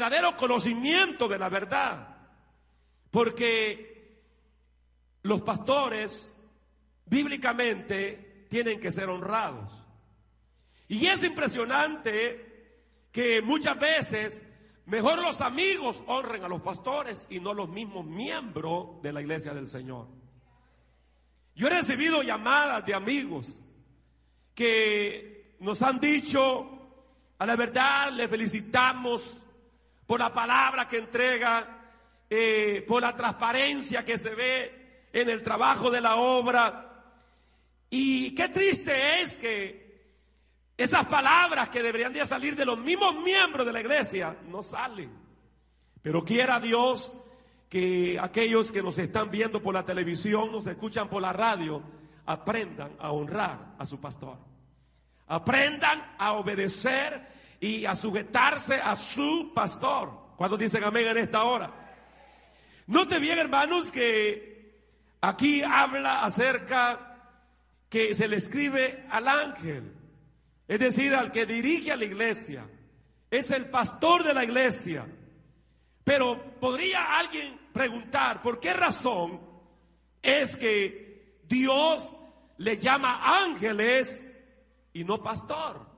verdadero conocimiento de la verdad. Porque los pastores bíblicamente tienen que ser honrados. Y es impresionante que muchas veces mejor los amigos honren a los pastores y no los mismos miembros de la iglesia del Señor. Yo he recibido llamadas de amigos que nos han dicho: a la verdad le felicitamos por la palabra que entrega, por la transparencia que se ve en el trabajo de la obra. Y qué triste es que esas palabras que deberían de salir de los mismos miembros de la iglesia no salen. Pero quiera Dios que aquellos que nos están viendo por la televisión, nos escuchan por la radio, aprendan a honrar a su pastor. Aprendan a obedecer y a sujetarse a su pastor. ¿Cuántos dicen amén en esta hora? Note bien, hermanos, que aquí habla acerca que se le escribe al ángel, es decir, al que dirige a la iglesia. Es el pastor de la iglesia. Pero podría alguien preguntar, ¿por qué razón es que Dios le llama ángeles y no pastor?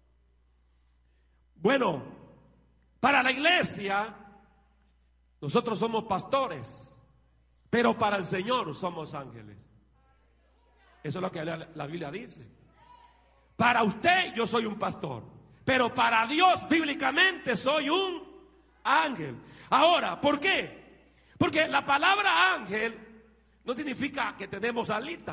Bueno, para la iglesia nosotros somos pastores, pero para el Señor somos ángeles. Eso es lo que la Biblia dice. Para usted yo soy un pastor, pero para Dios bíblicamente soy un ángel. Ahora, ¿por qué? Porque la palabra ángel no significa que tenemos alita.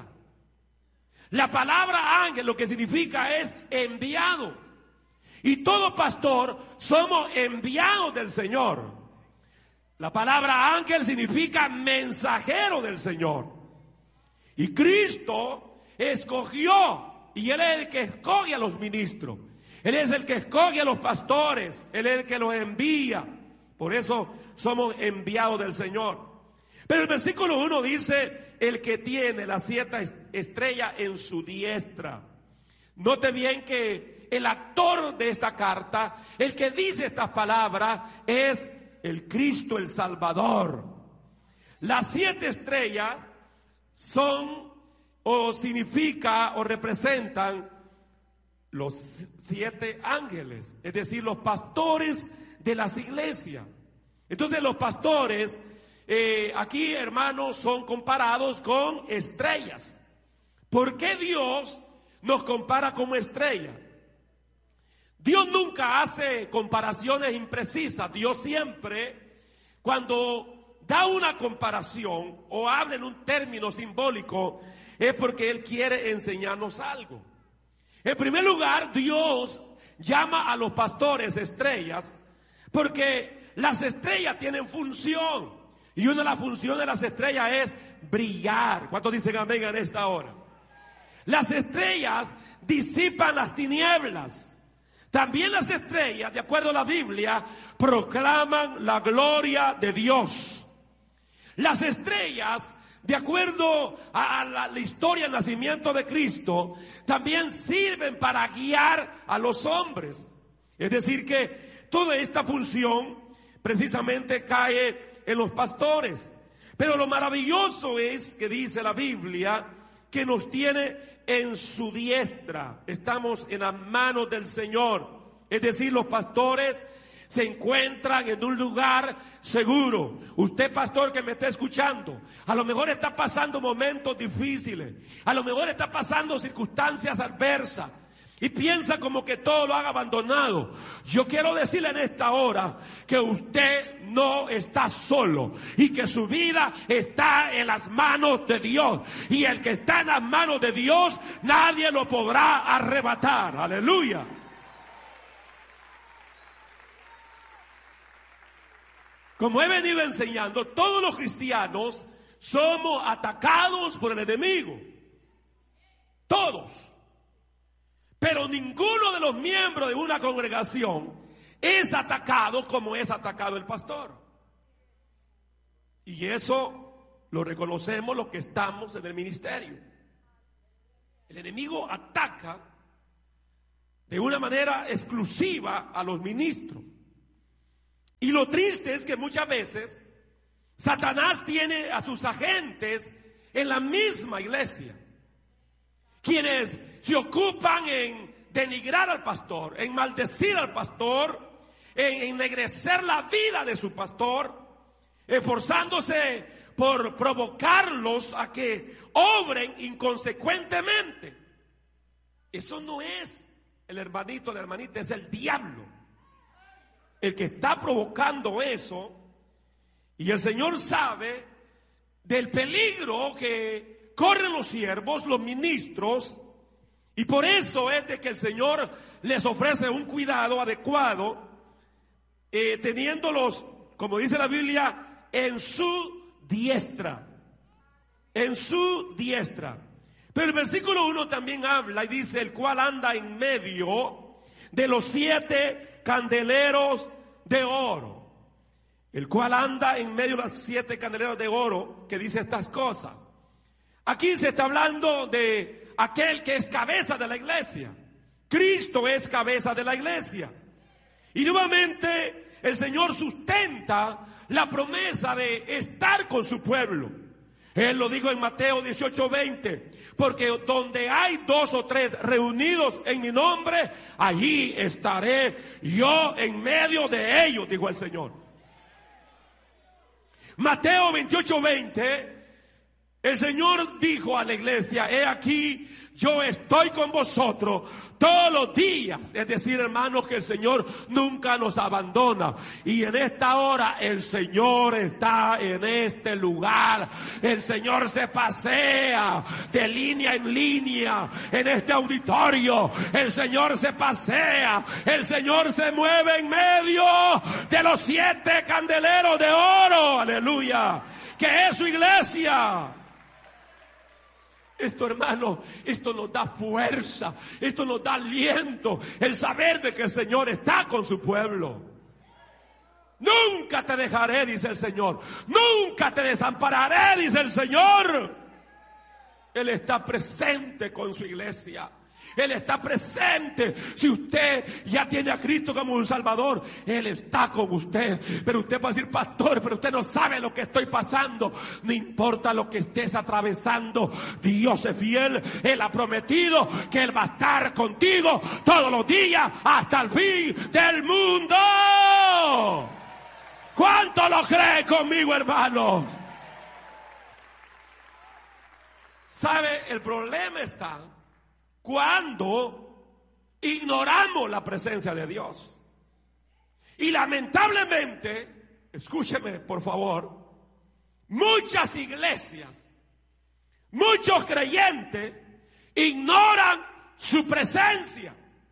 La palabra ángel lo que significa es enviado. Y todo pastor somos enviados del Señor. La palabra ángel significa mensajero del Señor. Y Cristo escogió, y Él es el que escoge a los ministros. Él es el que escoge a los pastores. Él es el que los envía. Por eso somos enviados del Señor. Pero el versículo 1 dice: el que tiene las 7 estrellas en su diestra. Note bien que el actor de esta carta, el que dice estas palabras, es el Cristo, el Salvador. Las 7 estrellas son, o significa, o representan los 7 ángeles, es decir, los pastores de las iglesias. Entonces los pastores, aquí, hermanos, son comparados con estrellas. ¿Por qué Dios nos compara como estrella? Dios nunca hace comparaciones imprecisas. Dios siempre, cuando da una comparación o habla en un término simbólico, es porque Él quiere enseñarnos algo. En primer lugar, Dios llama a los pastores estrellas porque las estrellas tienen función. Y una de las funciones de las estrellas es brillar. ¿Cuántos dicen amén en esta hora? Las estrellas disipan las tinieblas. También las estrellas, de acuerdo a la Biblia, proclaman la gloria de Dios. Las estrellas, de acuerdo a la historia del nacimiento de Cristo, también sirven para guiar a los hombres. Es decir que toda esta función precisamente cae en los pastores. Pero lo maravilloso es que dice la Biblia que nos tiene en su diestra. Estamos en las manos del Señor. Es decir, los pastores se encuentran en un lugar seguro. Usted, pastor, que me está escuchando, a lo mejor está pasando momentos difíciles, a lo mejor está pasando circunstancias adversas y piensa como que todo lo han abandonado. Yo quiero decirle en esta hora que usted no está solo y que su vida está en las manos de Dios, y el que está en las manos de Dios nadie lo podrá arrebatar. Aleluya. Como he venido enseñando, todos los cristianos somos atacados por el enemigo. Todos. Pero ninguno de los miembros de una congregación es atacado como es atacado el pastor. Y eso lo reconocemos los que estamos en el ministerio. El enemigo ataca de una manera exclusiva a los ministros. Y lo triste es que muchas veces Satanás tiene a sus agentes en la misma iglesia, quienes se ocupan en denigrar al pastor, en maldecir al pastor, en ennegrecer la vida de su pastor, esforzándose por provocarlos a que obren inconsecuentemente. Eso no es el hermanito, la hermanita, es el diablo el que está provocando eso. Y el Señor sabe del peligro que corren los siervos, los ministros, y por eso es de que el Señor les ofrece un cuidado adecuado, teniéndolos, como dice la Biblia, en su diestra. En su diestra. Pero el versículo 1 también habla y dice: el cual anda en medio de los 7 candeleros de oro. El cual anda en medio de los 7 candeleros de oro, que dice estas cosas. Aquí se está hablando de aquel que es cabeza de la iglesia. Cristo es cabeza de la iglesia. Y nuevamente el Señor sustenta la promesa de estar con su pueblo. Él lo dijo en Mateo 18:20: porque donde hay 2 o 3 reunidos en mi nombre, allí estaré yo en medio de ellos, dijo el Señor. Mateo 28:20, el Señor dijo a la iglesia: he aquí, yo estoy con vosotros todos los días. Es decir, hermanos, que el Señor nunca nos abandona. Y en esta hora el Señor está en este lugar. El Señor se pasea de línea en línea en este auditorio. El Señor se pasea. El Señor se mueve en medio de los 7 candeleros de oro. Aleluya. Que es su iglesia. Esto, hermano, esto nos da fuerza, esto nos da aliento, el saber de que el Señor está con su pueblo. Nunca te dejaré, dice el Señor. Nunca te desampararé, dice el Señor. Él está presente con su iglesia. Él está presente. Si usted ya tiene a Cristo como un Salvador, Él está con usted. Pero usted puede decir: pastor, pero usted no sabe lo que estoy pasando. No importa lo que estés atravesando, Dios es fiel. Él ha prometido que Él va a estar contigo todos los días hasta el fin del mundo. ¿Cuánto lo cree conmigo, hermanos? ¿Sabe? El problema está cuando ignoramos la presencia de Dios. Y lamentablemente, escúcheme por favor, muchas iglesias, muchos creyentes ignoran su presencia.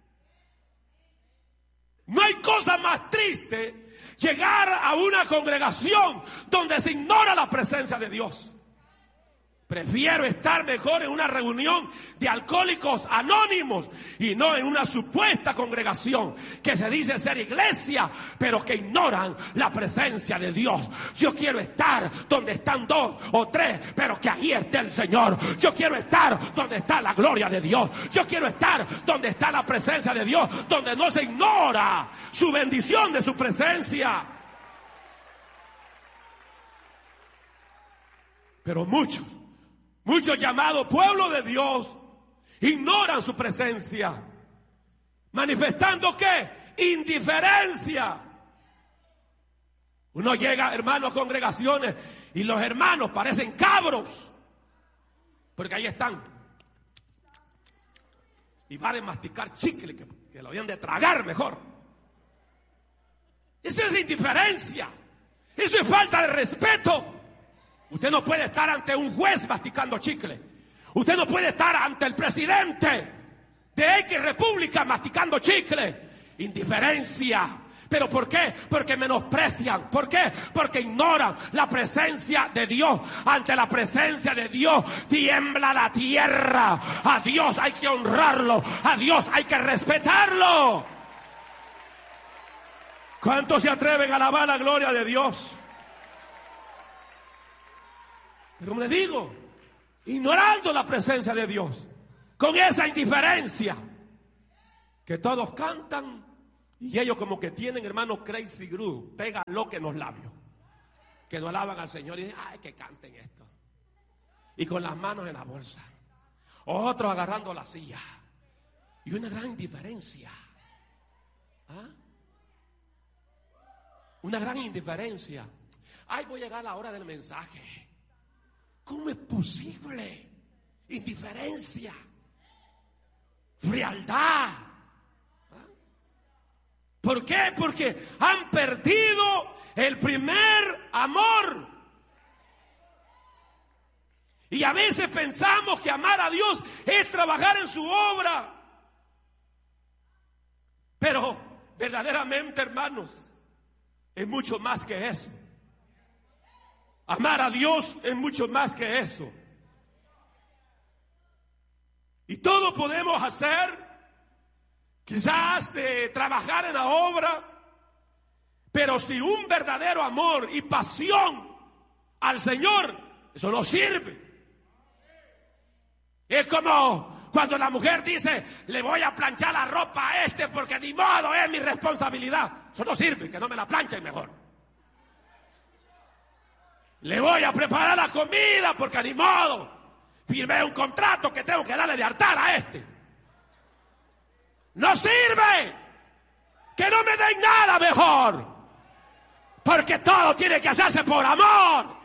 No hay cosa más triste llegar a una congregación donde se ignora la presencia de Dios. Prefiero estar mejor en una reunión de alcohólicos anónimos y no en una supuesta congregación que se dice ser iglesia, pero que ignoran la presencia de Dios. Yo quiero estar donde están 2 o 3, pero que ahí esté el Señor. Yo quiero estar donde está la gloria de Dios. Yo quiero estar donde está la presencia de Dios, donde no se ignora su bendición de su presencia. Pero muchos llamados pueblo de Dios ignoran su presencia, manifestando ¿qué? Indiferencia. Uno llega, hermanos, a congregaciones y los hermanos parecen cabros, porque ahí están y van a masticar chicle que lo habían de tragar mejor. Eso es indiferencia, eso es falta de respeto. Usted no puede estar ante un juez masticando chicle. Usted no puede estar ante el presidente de X república masticando chicle. Indiferencia. ¿Pero por qué? Porque menosprecian. ¿Por qué? Porque ignoran la presencia de Dios. Ante la presencia de Dios tiembla la tierra. A Dios hay que honrarlo. A Dios hay que respetarlo. ¿Cuántos se atreven a alabar la gloria de Dios? Pero como les digo, ignorando la presencia de Dios, con esa indiferencia, que todos cantan, Y ellos como que tienen, hermano, crazy groove, pega lo que en los labios, que no alaban al Señor y dicen, ay, que canten esto. Y con las manos en la bolsa. Otros agarrando la silla. Y una gran indiferencia. ¿Ah? Una gran indiferencia. Ay, voy a llegar a la hora del mensaje. ¿Cómo es posible? Indiferencia. Frialdad. ¿Ah? ¿Por qué? Porque han perdido el primer amor. Y a veces pensamos que amar a Dios es trabajar en su obra. Pero verdaderamente, hermanos, es mucho más que eso. Amar a Dios es mucho más que eso. Y todo podemos hacer, quizás de trabajar en la obra, pero sin un verdadero amor y pasión al Señor, eso no sirve. Es como cuando la mujer dice, le voy a planchar la ropa a este porque ni modo, es mi responsabilidad. Eso no sirve, que no me la planchen mejor. Le voy a preparar la comida porque ni modo, firmé un contrato que tengo que darle de altar a este. No sirve, que no me den nada mejor, porque todo tiene que hacerse por amor.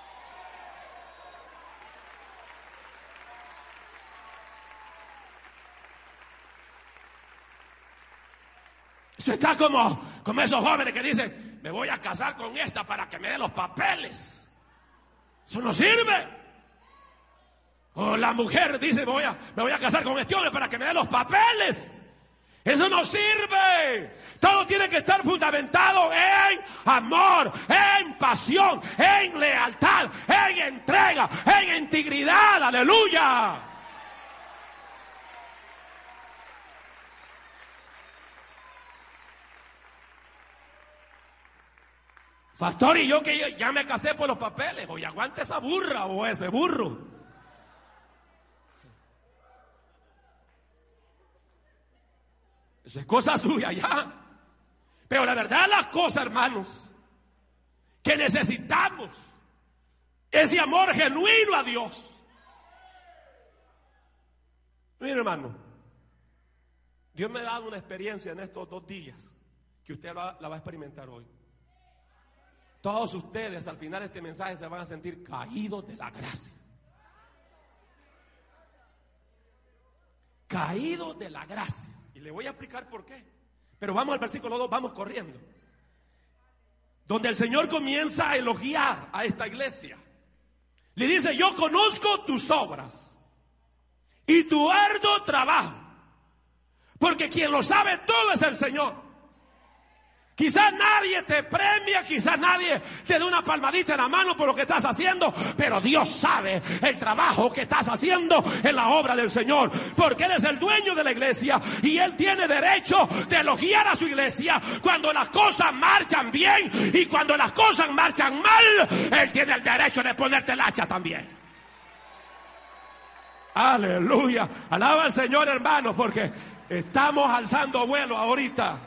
Eso está como esos jóvenes que dicen, me voy a casar con esta para que me dé los papeles. Eso no sirve. O la mujer dice, me voy a casar con este hombre para que me dé los papeles. Eso no sirve. Todo tiene que estar fundamentado en amor, en pasión, en lealtad, en entrega, en integridad. Aleluya. Pastor, y yo que ya me casé por los papeles, oye, aguante esa burra o ese burro. Eso es cosa suya ya. Pero la verdad las cosas, hermanos, que necesitamos ese amor genuino a Dios. Mire, hermano, Dios me ha dado una experiencia en estos 2 días que usted la va a experimentar hoy. Todos ustedes al final de este mensaje se van a sentir caídos de la gracia. Caídos de la gracia. Y le voy a explicar por qué. Pero vamos al versículo 2, vamos corriendo. Donde el Señor comienza a elogiar a esta iglesia. Le dice, yo conozco tus obras y tu arduo trabajo. Porque quien lo sabe todo es el Señor. Quizás nadie te premia, quizás nadie te dé una palmadita en la mano por lo que estás haciendo, pero Dios sabe el trabajo que estás haciendo en la obra del Señor, porque Él es el dueño de la iglesia y Él tiene derecho de elogiar a su iglesia cuando las cosas marchan bien, y cuando las cosas marchan mal, Él tiene el derecho de ponerte el hacha también. Aleluya, alaba al Señor, hermano, porque estamos alzando vuelo ahorita.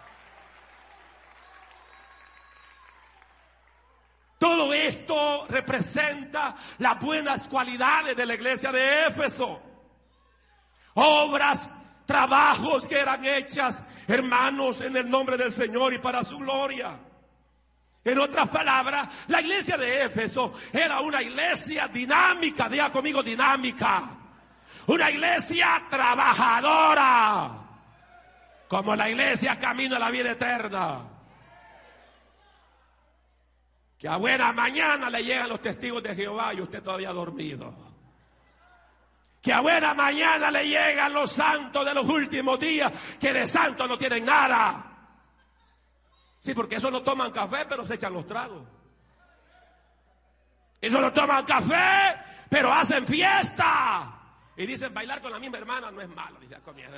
Todo esto representa las buenas cualidades de la iglesia de Éfeso. Obras, trabajos que eran hechas, hermanos, en el nombre del Señor y para su gloria. En otras palabras, la iglesia de Éfeso era una iglesia dinámica, diga conmigo dinámica. Una iglesia trabajadora, como la iglesia Camino a la Vida Eterna. Que a buena mañana le llegan los testigos de Jehová y usted todavía dormido. Que a buena mañana le llegan los santos de los últimos días, que de santos no tienen nada. Sí, porque esos no toman café, pero se echan los tragos. Esos no toman café, pero hacen fiesta. Y dicen, bailar con la misma hermana no es malo. Dice,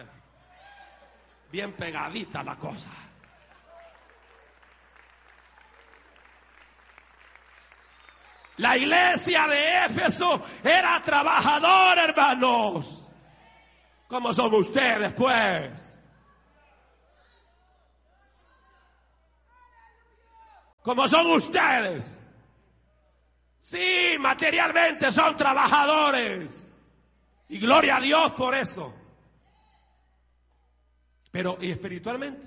bien pegadita la cosa. La iglesia de Éfeso era trabajadora, hermanos. ¿Cómo son ustedes, pues? como son ustedes. Sí, materialmente son trabajadores. Y gloria a Dios por eso. Pero, ¿y espiritualmente?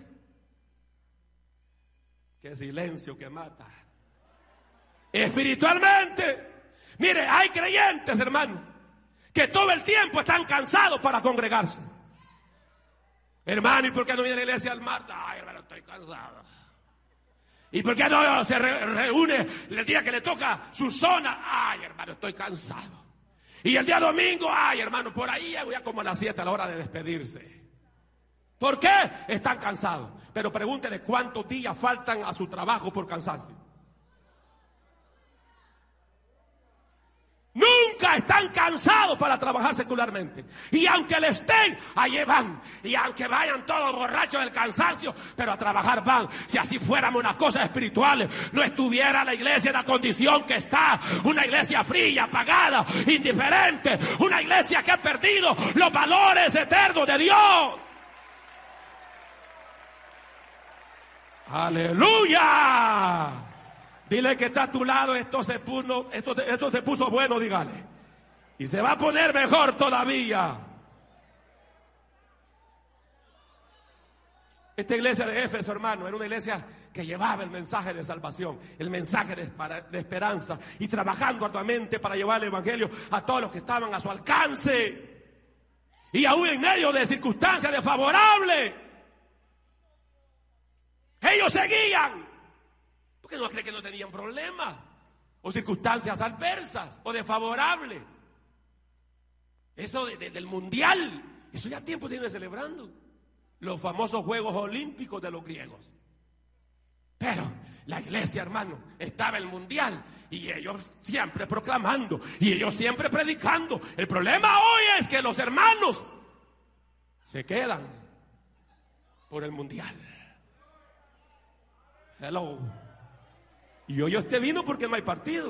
Qué silencio que mata. Espiritualmente, mire, hay creyentes, hermano, que todo el tiempo están cansados para congregarse. Hermano, ¿y por qué no viene a la iglesia al martes? Ay, hermano, estoy cansado. ¿Y por qué no se reúne el día que le toca su zona? Ay, hermano, estoy cansado. Y el día domingo, ay, hermano, por ahí ya como a las 7 a la hora de despedirse. ¿Por qué? Están cansados. Pero pregúntele cuántos días faltan a su trabajo por cansancio. Nunca están cansados para trabajar secularmente. Y aunque le estén, allí van. Y aunque vayan todos borrachos del cansancio, pero a trabajar van. Si así fuéramos unas cosas espirituales, no estuviera la iglesia en la condición que está. Una iglesia fría, apagada, indiferente. Una iglesia que ha perdido los valores eternos de Dios. ¡Aleluya! Dile que está a tu lado, esto se puso bueno, dígale. Y se va a poner mejor todavía. Esta iglesia de Éfeso, hermano, era una iglesia que llevaba el mensaje de salvación, el mensaje de esperanza, y trabajando arduamente para llevar el evangelio a todos los que estaban a su alcance. Y aún en medio de circunstancias desfavorables, ellos seguían. ¿Por qué no cree que no tenían problemas? O circunstancias adversas o desfavorables. Eso del mundial, eso ya tiempo tiene celebrando. Los famosos Juegos Olímpicos de los griegos. Pero la iglesia, hermano, estaba en el mundial. Y ellos siempre proclamando. Y ellos siempre predicando. El problema hoy es que los hermanos se quedan por el mundial. Hello. Y hoy usted vino porque no hay partido.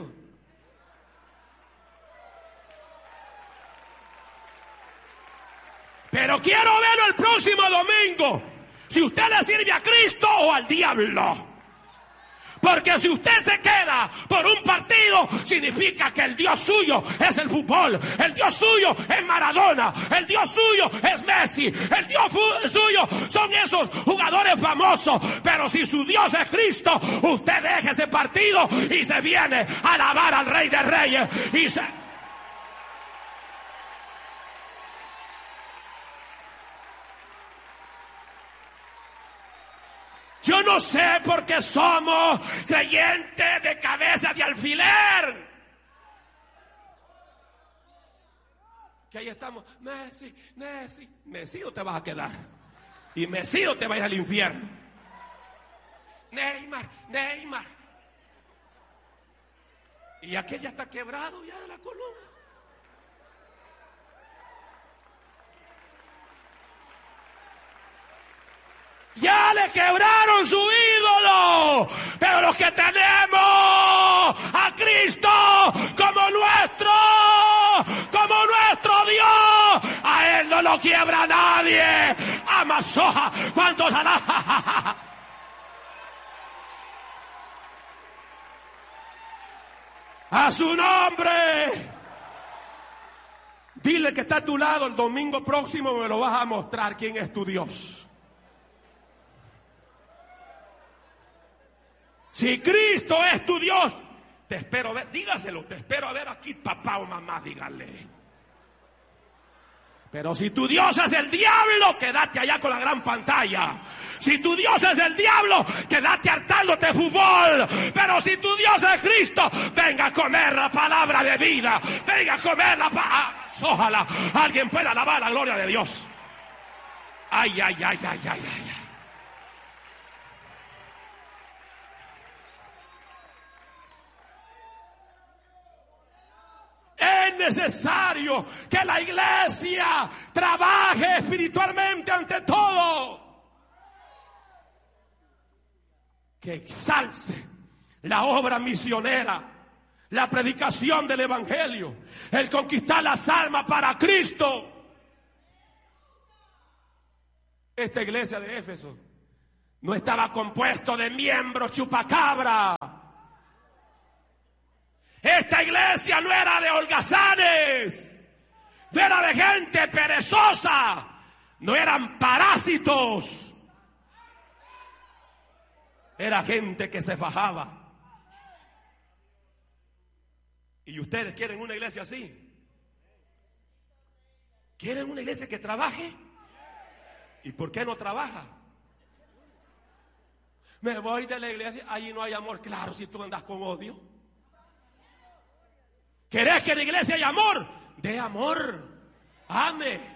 Pero quiero verlo el próximo domingo. Si usted le sirve a Cristo o al diablo. Porque si usted se queda por un partido, significa que el Dios suyo es el fútbol, el Dios suyo es Maradona, el Dios suyo es Messi, el Dios suyo son esos jugadores famosos. Pero si su Dios es Cristo, usted deja ese partido y se viene a alabar al Rey de Reyes. Yo no sé por qué somos creyentes de cabeza de alfiler. Que ahí estamos, Messi no te vas a quedar. Y Messi no te va a ir al infierno. Neymar. Y aquel ya está quebrado ya de la columna. Ya le quebraron su ídolo, pero los que tenemos a Cristo como nuestro Dios, a Él no lo quiebra nadie. Amazoja, ¿cuántos hará? A su nombre. Dile que está a tu lado, el domingo próximo me lo vas a mostrar quién es tu Dios. Si Cristo es tu Dios, te espero ver, dígaselo, te espero a ver aquí, papá o mamá, dígale. Pero si tu Dios es el diablo, quédate allá con la gran pantalla. Si tu Dios es el diablo, quédate hartándote fútbol. Pero si tu Dios es Cristo, venga a comer la palabra de vida. Venga a comer la palabra. Ojalá alguien pueda alabar la gloria de Dios. Ay. Es necesario que la iglesia trabaje espiritualmente ante todo. Que exalce la obra misionera, la predicación del evangelio, el conquistar las almas para Cristo. Esta iglesia de Éfeso no estaba compuesto de miembros chupacabra. Esta iglesia no era de holgazanes, no era de gente perezosa, no eran parásitos. Era gente que se fajaba. ¿Y ustedes quieren una iglesia así? ¿Quieren una iglesia que trabaje? ¿Y por qué no trabaja? Me voy de la iglesia, allí no hay amor. Claro, si tú andas con odio. ¿Querés que en la iglesia haya amor? De amor. Ame.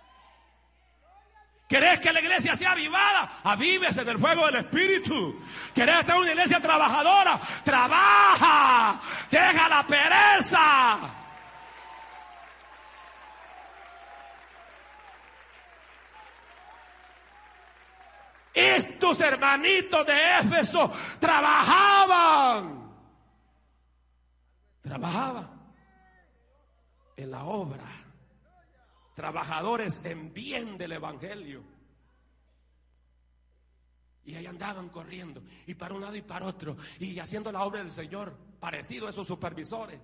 ¿Querés que la iglesia sea avivada? Avívese del fuego del Espíritu. ¿Querés estar en una iglesia trabajadora? Trabaja. Deja la pereza. Estos hermanitos de Éfeso trabajaban en la obra, trabajadores en bien del evangelio. Y ahí andaban corriendo, y para un lado y para otro, y haciendo la obra del Señor, parecido a esos supervisores.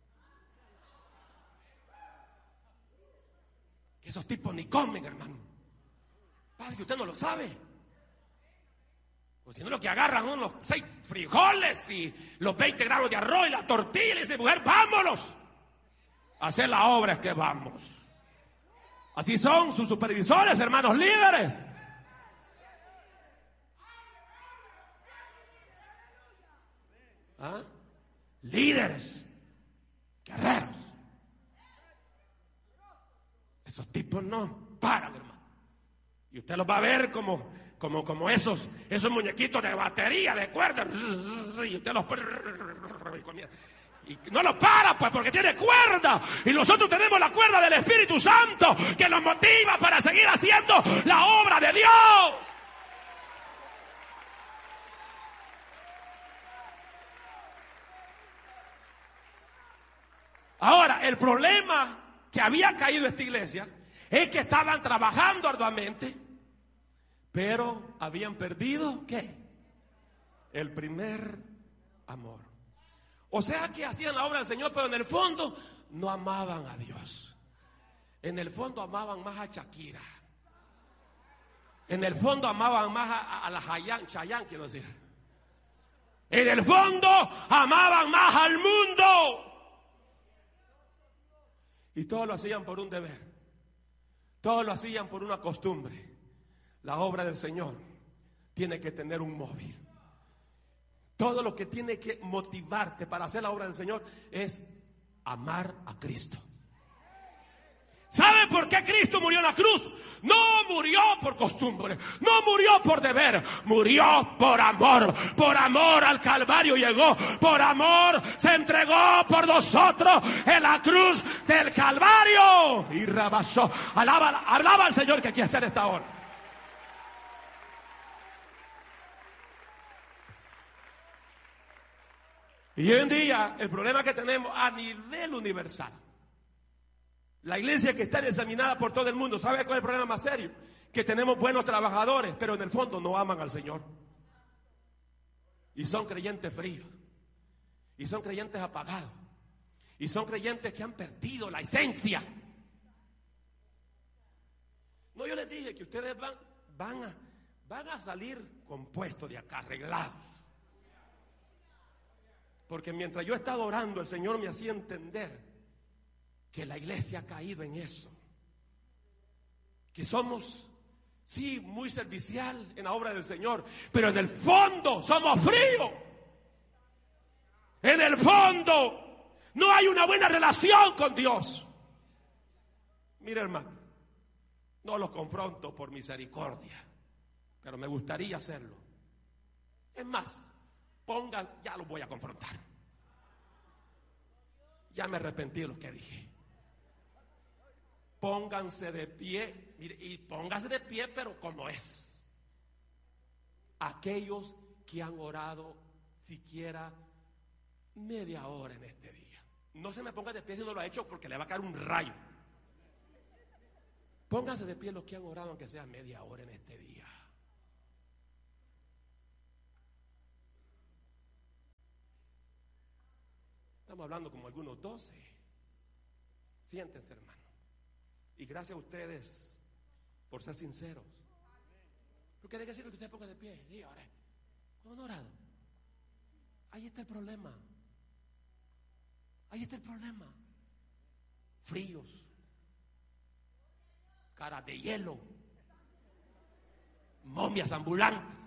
Esos tipos ni comen, hermano. Padre, que usted no lo sabe. Pues si no, lo que agarran son los 6 frijoles y los 20 gramos de arroz y la tortilla, y le dice, mujer, vámonos a hacer la obra, es que vamos. Así son sus supervisores, hermanos líderes. ¿Ah? Líderes, guerreros. Esos tipos no paran, hermano. Y usted los va a ver como esos muñequitos de batería, de cuerda. Y usted los... Y no los para, pues, porque tiene cuerda. Y nosotros tenemos la cuerda del Espíritu Santo, que nos motiva para seguir haciendo la obra de Dios. Ahora, el problema que había caído esta iglesia es que estaban trabajando arduamente, pero habían perdido, ¿qué? El primer amor. O sea que hacían la obra del Señor, pero en el fondo no amaban a Dios. En el fondo amaban más a Shakira. En el fondo amaban más a la Chayanne, quiero decir. En el fondo amaban más al mundo. Y todos lo hacían por un deber. Todos lo hacían por una costumbre. La obra del Señor tiene que tener un móvil. Todo lo que tiene que motivarte para hacer la obra del Señor es amar a Cristo. ¿Sabe por qué Cristo murió en la cruz? No murió por costumbre, no murió por deber, murió por amor. Por amor al Calvario llegó, por amor se entregó por nosotros en la cruz del Calvario. Y rebasó. Hablaba al Señor que aquí está en esta hora. Y hoy en día el problema que tenemos a nivel universal, la iglesia que está examinada por todo el mundo, ¿sabe cuál es el problema más serio? Que tenemos buenos trabajadores, pero en el fondo no aman al Señor. Y son creyentes fríos. Y son creyentes apagados. Y son creyentes que han perdido la esencia. No, yo les dije que ustedes van a salir compuestos de acá, arreglados. Porque mientras yo estaba orando, el Señor me hacía entender que la iglesia ha caído en eso. Que somos, sí, muy servicial en la obra del Señor, pero en el fondo somos fríos. En el fondo no hay una buena relación con Dios. Mira, hermano, no los confronto por misericordia, pero me gustaría hacerlo. Es más, ya los voy a confrontar. Ya me arrepentí de lo que dije. Pónganse de pie, mire, y pónganse de pie, pero como es. Aquellos que han orado siquiera media hora en este día. No se me ponga de pie si no lo ha hecho, porque le va a caer un rayo. Pónganse de pie los que han orado, aunque sea media hora en este día. Estamos hablando como algunos 12. Siéntense, hermano. Y gracias a ustedes por ser sinceros. Porque hay que decir que usted ponga de pie. Diga, ahora, honorado. Ahí está el problema. Ahí está el problema. Fríos. Caras de hielo. Momias ambulantes.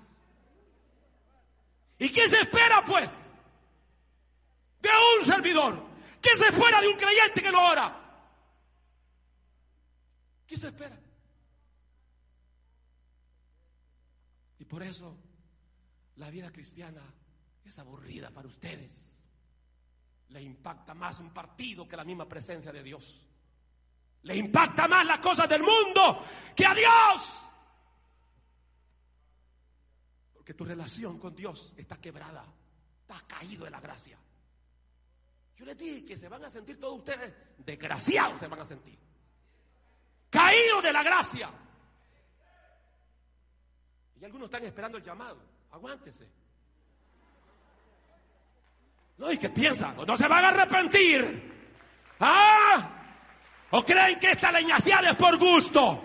¿Y qué se espera, pues, de un servidor? ¿Qué se espera de un creyente que no ora? ¿Qué se espera? Y por eso la vida cristiana es aburrida para ustedes. Le impacta más un partido que la misma presencia de Dios. Le impacta más las cosas del mundo que a Dios. Porque tu relación con Dios está quebrada. Está caído de la gracia. Yo les dije que se van a sentir todos ustedes desgraciados, se van a sentir caídos de la gracia. Y algunos están esperando el llamado. Aguántese. No, ¿y qué piensan? ¿No se van a arrepentir? ¿Ah? ¿O creen que esta leñaciada es por gusto?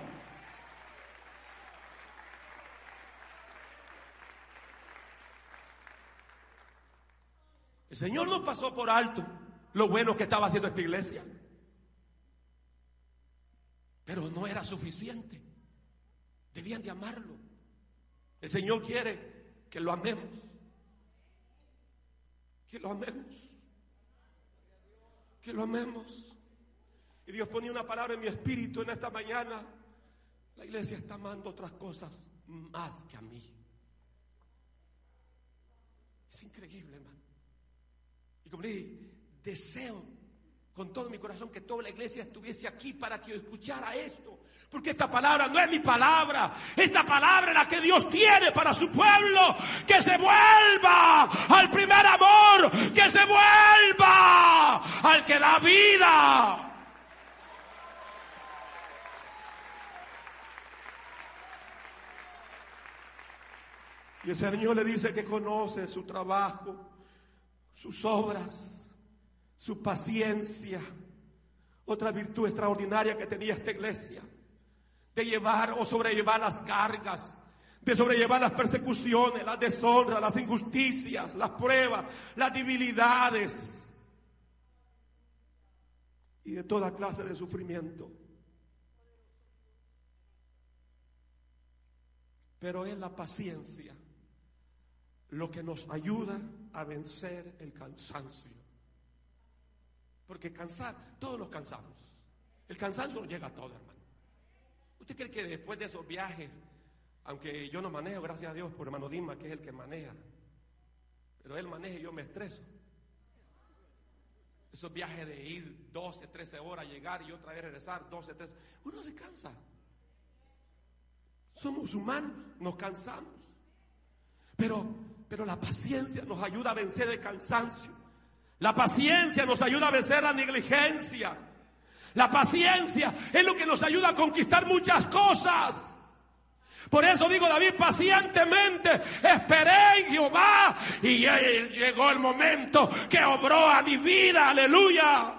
El Señor no pasó por alto lo bueno que estaba haciendo esta iglesia. Pero no era suficiente. Debían de amarlo. El Señor quiere que lo amemos. Que lo amemos. Que lo amemos. Y Dios ponía una palabra en mi espíritu en esta mañana. La iglesia está amando otras cosas más que a mí. Es increíble, hermano. Y como le dije, deseo con todo mi corazón que toda la iglesia estuviese aquí para que escuchara esto. Porque esta palabra no es mi palabra. Esta palabra es la que Dios tiene para su pueblo. Que se vuelva al primer amor. Que se vuelva al que da vida. Y el Señor le dice que conoce su trabajo, sus obras, su paciencia. Otra virtud extraordinaria que tenía esta iglesia, de llevar o sobrellevar las cargas, de sobrellevar las persecuciones, las deshonras, las injusticias, las pruebas, las debilidades y de toda clase de sufrimiento. Pero es la paciencia lo que nos ayuda a vencer el cansancio. Porque cansar, todos nos cansamos. El cansancio llega a todo, hermano. ¿Usted cree que después de esos viajes, aunque yo no manejo, gracias a Dios por hermano Dima, que es el que maneja, pero él maneja y yo me estreso? Esos viajes de ir 12, 13 horas, llegar y otra vez regresar, 12, 13, uno se cansa. Somos humanos, nos cansamos. Pero la paciencia nos ayuda a vencer el cansancio. La paciencia nos ayuda a vencer la negligencia. La paciencia es lo que nos ayuda a conquistar muchas cosas. Por eso digo, David, pacientemente esperé en Jehová y llegó el momento que obró a mi vida. Aleluya.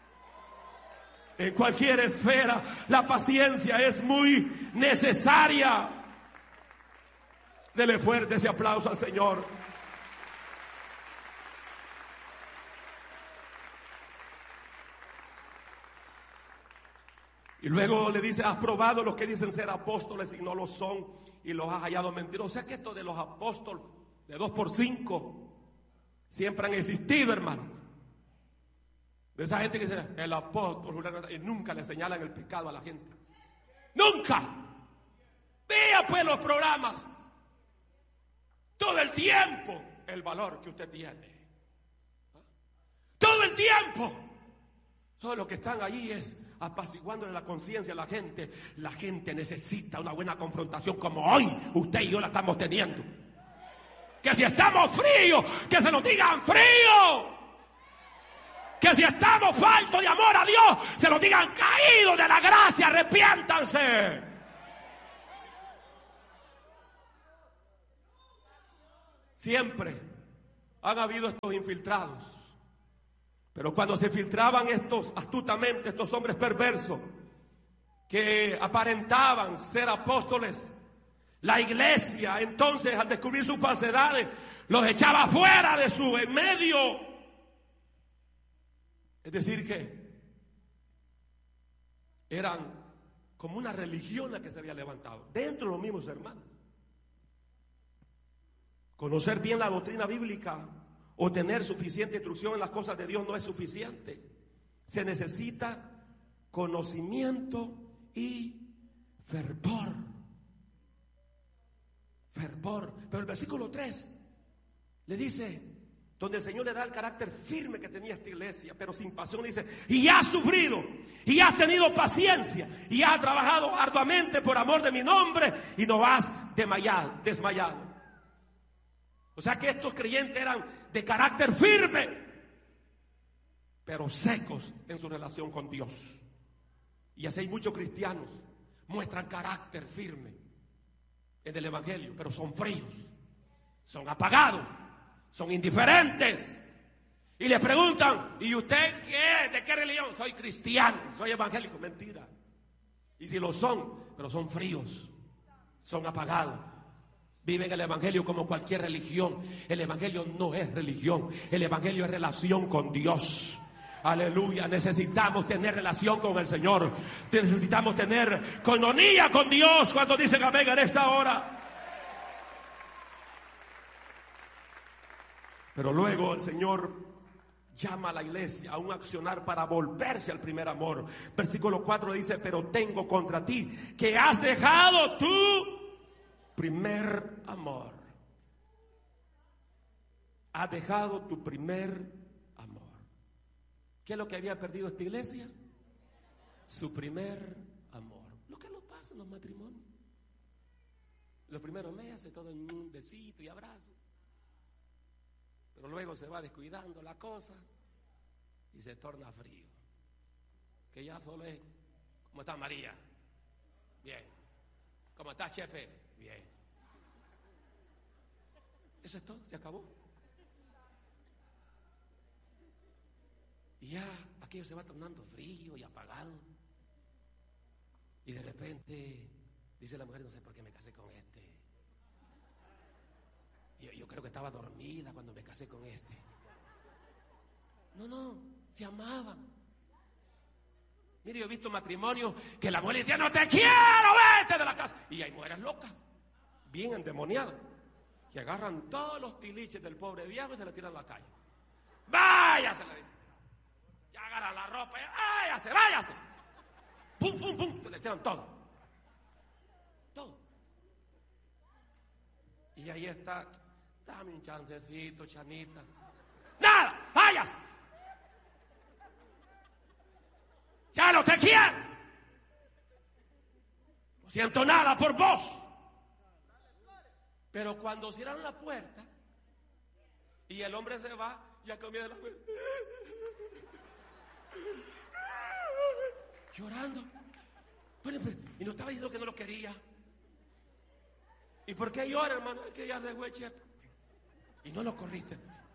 En cualquier esfera la paciencia es muy necesaria. Dele fuerte ese aplauso al Señor. Y luego le dice, has probado los que dicen ser apóstoles y no lo son, y los has hallado mentirosos. O sea que esto de los apóstoles de 2 por 5 siempre han existido, hermano. De esa gente que dice el apóstol, y nunca le señalan el pecado a la gente. Nunca. Vea pues los programas. Todo el tiempo el valor que usted tiene. Todo el tiempo. Todo lo que están ahí es apaciguándole la conciencia a la gente. La gente necesita una buena confrontación como hoy usted y yo la estamos teniendo. Que si estamos fríos, que se nos digan frío. Que si estamos faltos de amor a Dios, se nos digan caídos de la gracia, arrepiéntanse. Siempre han habido estos infiltrados Pero cuando se filtraban astutamente estos hombres perversos que aparentaban ser apóstoles, la iglesia entonces, al descubrir sus falsedades, los echaba fuera de su en medio. Es decir que eran como una religión la que se había levantado dentro de los mismos hermanos. Conocer bien la doctrina bíblica o tener suficiente instrucción en las cosas de Dios no es suficiente. Se necesita conocimiento y fervor. Fervor. Pero el versículo 3 le dice, donde el Señor le da el carácter firme que tenía esta iglesia, pero sin pasión, dice: y has sufrido, y has tenido paciencia, y has trabajado arduamente por amor de mi nombre, y no has desmayado. O sea que estos creyentes eran de carácter firme, pero secos en su relación con Dios. Y así hay muchos cristianos muestran carácter firme en el evangelio, pero son fríos, son apagados, son indiferentes. Y le preguntan: ¿y usted qué es? ¿De qué religión? Soy cristiano, soy evangélico. Mentira. Y si lo son, pero son fríos, son apagados. Viven el evangelio como cualquier religión. El evangelio no es religión, el evangelio es relación con Dios. Aleluya. Necesitamos tener relación con el Señor. Necesitamos tener coinonía con Dios. Cuando dicen amén en esta hora. Pero luego el Señor llama a la iglesia a un accionar para volverse al primer amor. Versículo 4 dice: pero tengo contra ti que has dejado tu primer amor. Has dejado tu primer amor. ¿Qué es lo que había perdido esta iglesia? Su primer amor. Lo que nos pasa en los matrimonios. Los primeros meses todo en un besito y abrazo. Pero luego se va descuidando la cosa y se torna frío. Que ya solo es: ¿cómo está María? Bien. ¿Cómo está Chepe? Bien. Eso es todo, se acabó. Y ya aquello se va tornando frío y apagado. Y de repente dice la mujer: no sé por qué me casé con este. Yo creo que estaba dormida cuando me casé con este. No, se amaban. Mire, yo he visto matrimonios que la mujer decía: no te quiero, vete de la casa. Y hay mujeres locas, bien endemoniadas, que agarran todos los tiliches del pobre viejo y se le tiran a la calle. Váyase, le dice. Ya agarran la ropa y váyase. Pum, pum, pum, se le tiran todo. Todo. Y ahí está: dame un chancecito, chanita. Nada, váyase. Ya no te quiero. No siento nada por vos. Pero cuando cierran la puerta y el hombre se va, ya comienza la mujer llorando. Bueno, y no estaba diciendo que no lo quería. ¿Y por qué llora, hermano? Es que ya dejó el chef y no lo corriste.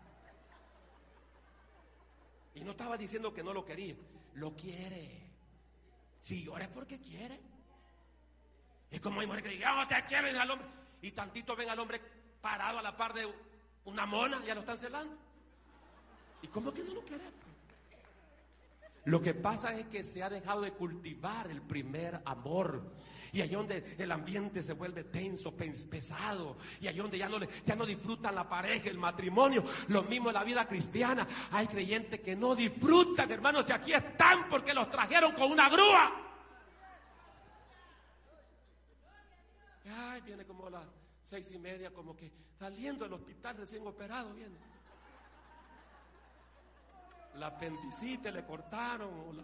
Y no estaba diciendo que no lo quería. Lo quiere. Si llora es porque quiere. Es como hay mujeres que dicen: no te quiero, al hombre. Y tantito ven al hombre parado a la par de una mona, ya lo están celando. ¿Y cómo que no lo quiere? Lo que pasa es que se ha dejado de cultivar el primer amor. Y ahí donde el ambiente se vuelve tenso, pesado. Y ahí donde ya no disfrutan la pareja, el matrimonio. Lo mismo en la vida cristiana. Hay creyentes que no disfrutan, hermanos, y aquí están porque los trajeron con una grúa. Ay, viene como a las 6:30, como que saliendo del hospital recién operado, viene. La apendicitis le cortaron,